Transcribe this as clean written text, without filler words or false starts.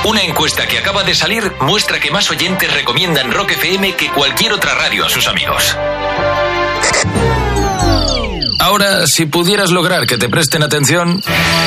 Una encuesta que acaba de salir muestra que más oyentes recomiendan Rock FM que cualquier otra radio a sus amigos. Ahora, si pudieras lograr que te presten atención...